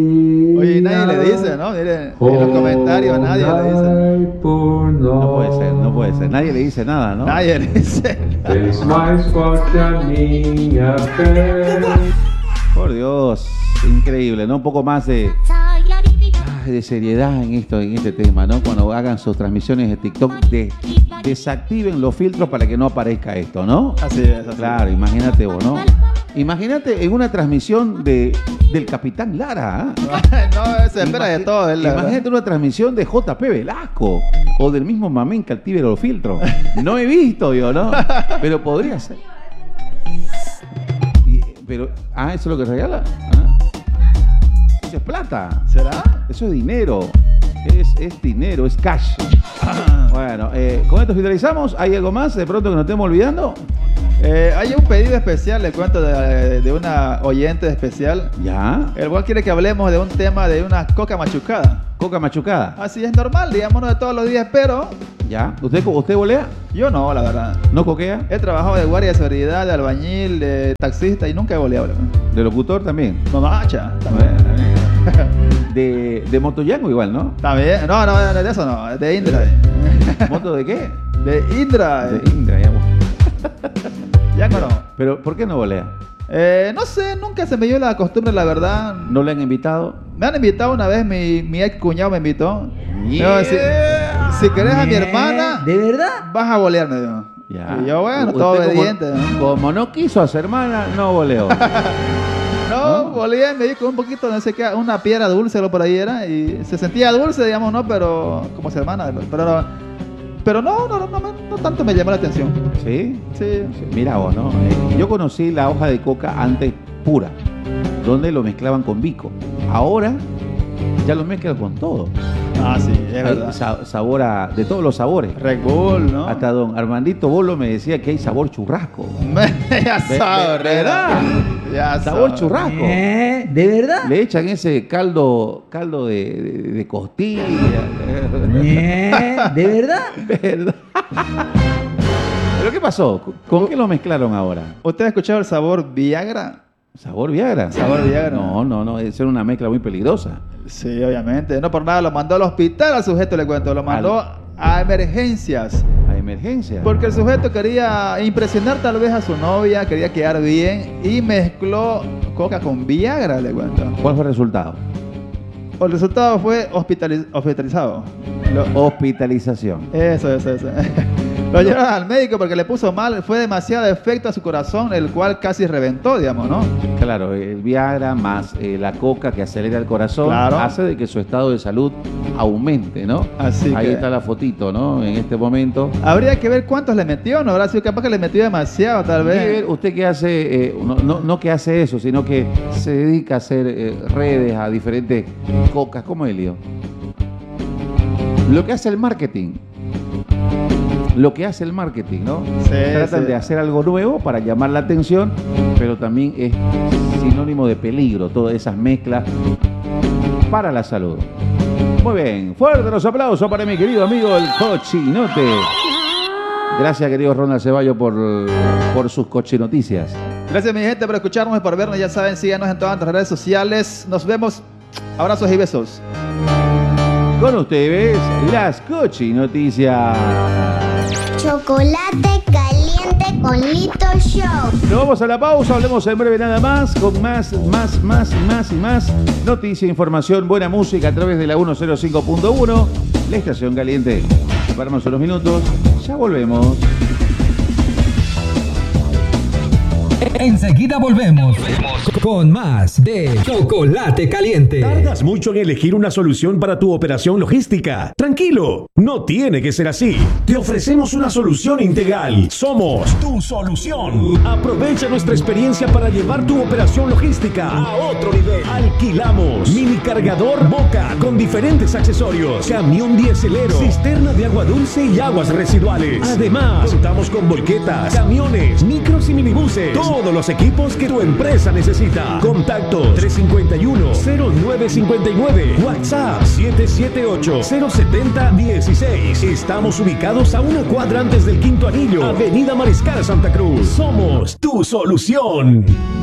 Oye, y nadie le dice, ¿no? Miren, en los comentarios nadie le dice. No puede ser, no puede ser. Nadie le dice nada, ¿no? Nadie le dice. Por Dios, increíble, ¿no? Un poco más de seriedad en este tema, ¿no? Cuando hagan sus transmisiones de TikTok, desactiven los filtros para que no aparezca esto, ¿no? Así es, así. Claro, imagínate vos, ¿no? Imagínate en una transmisión del Capitán Lara, ¿eh? No, se espera de todo. Imagínate una transmisión de JP Velasco o del mismo Mamén que active los filtros. No he visto yo, ¿no? Pero podría ser. Pero, eso es lo que regala. Eso es plata. ¿Será? Eso es dinero. Es dinero, es cash. Bueno, con esto finalizamos. ¿Hay algo más de pronto que nos estemos olvidando? Hay un pedido especial, le cuento, de una oyente especial. Ya. El cual quiere que hablemos de un tema de una coca machucada. Coca machucada. Así es normal, digamos, no de todos los días, pero Ya. ¿Usted volea? yo no, la verdad. ¿No coquea? He trabajado de guardia de seguridad, de albañil, de taxista y nunca he boleado. ¿De locutor también? Mamacha. De motoyango igual, ¿no? También. No, de eso no, de Indra. ¿Moto de qué? De Indra. De Indra, ya. Ya no. Pero, ¿por qué no volea? No sé, nunca se me dio la costumbre, la verdad. ¿No le han invitado? Me han invitado una vez, mi ex cuñado me invitó. Yeah. No, si querés a mi hermana, ¿De verdad? vas a bolearme, digo. Ya. Y yo, bueno, Usted todo obediente. Como no quiso a su hermana, no voleó. No, boleé, me di con un poquito, no sé qué, una piedra dulce o por ahí era. Y se sentía dulce, digamos, ¿no? Pero como su hermana. Pero no tanto me llamó la atención. ¿Sí? Sí. Mira vos, ¿no? Yo conocí la hoja de coca antes pura, donde lo mezclaban con bico. Ahora ya lo mezclan con todo. Ah, sí, es Hay verdad. sabor de todos los sabores. Red Bull, ¿no? Hasta don Armandito Bolo me decía que hay sabor churrasco. Ya sabes, ¿Verdad? Ya Sabor sabes. churrasco. ¿De verdad? Le echan ese caldo de costilla. ¿De verdad? ¿Verdad? ¿Pero qué pasó? ¿Con qué lo mezclaron ahora? ¿Usted ha escuchado el sabor Viagra? ¿Sabor Viagra? ¿Sabor Viagra? No, es ser una mezcla muy peligrosa. Sí, obviamente. No por nada lo mandó al hospital al sujeto, le cuento. Lo mandó a emergencias. A emergencia. Porque el sujeto quería impresionar tal vez a su novia, quería quedar bien y mezcló coca con Viagra, le cuento. ¿Cuál fue el resultado? El resultado fue hospitalizado. Hospitalización. Eso. Lo llevaron al médico porque le puso mal, fue demasiado efecto a su corazón, el cual casi reventó, digamos, ¿no? Claro, el Viagra más la coca que acelera el corazón, Claro. hace de que su estado de salud aumente, ¿no? Así Ahí que está la fotito, ¿no? En este momento. habría que ver cuántos le metió, ¿no? Habrá sido capaz que le metió demasiado, tal Hay que vez. ver usted que hace, no que hace eso, sino que se dedica a hacer redes a diferentes cocas, ¿cómo es el lío? Lo que hace el marketing. Lo que hace el marketing, ¿no? Sí, Tratan sí. de hacer algo nuevo para llamar la atención, pero también es sinónimo de peligro, todas esas mezclas para la salud. Muy bien, fuerte los aplausos para mi querido amigo el Cochinote. Gracias, querido Ronald Ceballos, por sus cochinoticias. Gracias, mi gente, por escucharnos y por vernos. Ya saben, síganos en todas nuestras redes sociales. Nos vemos. Abrazos y besos. Con ustedes, las cochinoticias. Chocolate caliente con Lito Show. Nos vamos a la pausa, hablemos en breve nada más, con más noticia, información, buena música a través de la 105.1, la estación caliente. Separamos unos minutos, ya volvemos. Enseguida volvemos con más de Chocolate Caliente. ¿Tardas mucho en elegir una solución para tu operación logística? Tranquilo, no tiene que ser así. Te ofrecemos una solución integral. Somos tu solución. Aprovecha nuestra experiencia para llevar tu operación logística a otro nivel. Alquilamos mini cargador Boca con diferentes accesorios, camión dieselero, cisterna de agua dulce y aguas residuales. Además, contamos con volquetas, camiones, micros y minibuses. Todos los equipos que tu empresa necesita. Contacto 351-0959. WhatsApp 778-070-16. Estamos ubicados a una cuadra antes del Quinto Anillo, Avenida Mariscal Santa Cruz. Somos tu solución.